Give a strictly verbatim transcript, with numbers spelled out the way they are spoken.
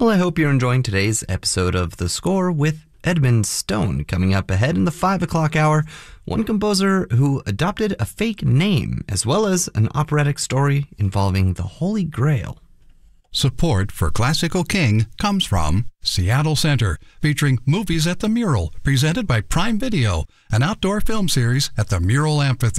Well, I hope you're enjoying today's episode of The Score with Edmund Stone. Coming up ahead in the five o'clock hour, one composer who adopted a fake name, as well as an operatic story involving the Holy Grail. Support for Classical King comes from Seattle Center, featuring Movies at the Mural, presented by Prime Video, an outdoor film series at the Mural Amphitheater.